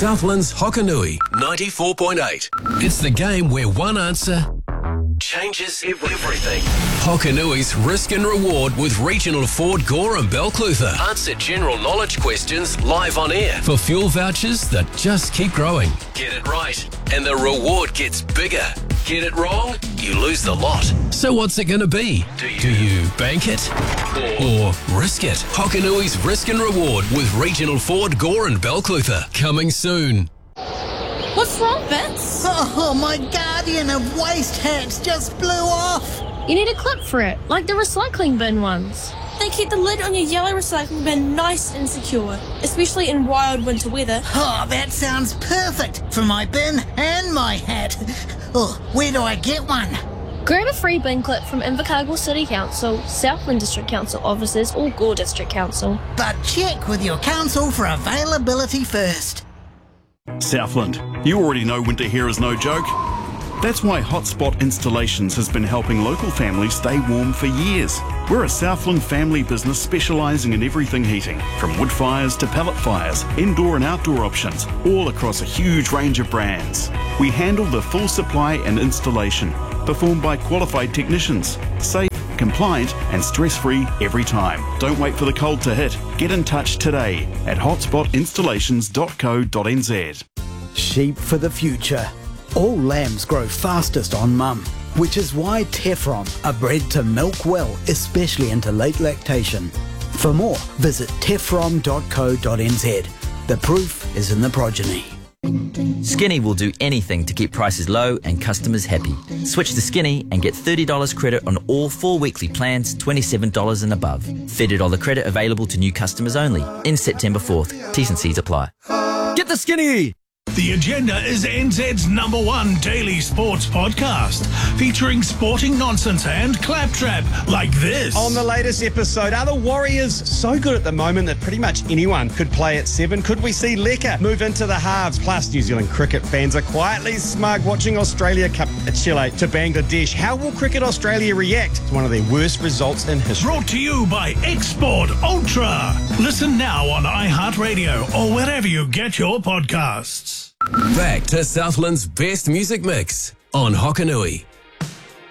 Southland's Hokanui 94.8. It's the game where one answer changes everything. Hokanui's Risk and Reward with regional Ford, Gore and Belclutha. Answer general knowledge questions live on air for fuel vouchers that just keep growing. Get it right and the reward gets bigger. Get it wrong, you lose the lot. So what's it going to be? Do you bank it or risk it? Hokanui's Risk and Reward with regional Ford, Gore and Belclutha. Coming soon. What's wrong, Vince? Oh, my guardian of waste hats just blew off. You need a clip for it, like the recycling bin ones. They keep the lid on your yellow recycling bin nice and secure, especially in wild winter weather. Oh, that sounds perfect for my bin and my hat. Oh, where do I get one? Grab a free bin clip from Invercargill City Council, Southland District Council offices or Gore District Council. But check with your council for availability first. Southland, you already know winter here is no joke. That's why Hotspot Installations has been helping local families stay warm for years. We're a Southland family business specialising in everything heating, from wood fires to pellet fires, indoor and outdoor options, all across a huge range of brands. We handle the full supply and installation, performed by qualified technicians, safe, compliant and stress-free every time. Don't wait for the cold to hit. Get in touch today at hotspotinstallations.co.nz. Sheep for the future. All lambs grow fastest on mum, which is why Tefrom are bred to milk well, especially into late lactation. For more, visit tefrom.co.nz. The proof is in the progeny. Skinny will do anything to keep prices low and customers happy. Switch to Skinny and get $30 credit on all 4 weekly plans, $27 and above. $30 credit available to new customers only. In September 4th. T's and C's apply. Get the Skinny! The Agenda is NZ's #1 daily sports podcast, featuring sporting nonsense and claptrap like this. On the latest episode, are the Warriors so good at the moment that pretty much anyone could play at 7? Could we see Lecker move into the halves? Plus, New Zealand cricket fans are quietly smug watching Australia Cup Chile to Bangladesh. How will Cricket Australia react to one of their worst results in history? Brought to you by Export Ultra. Listen now on iHeartRadio or wherever you get your podcasts. Back to Southland's best music mix on Hokanui.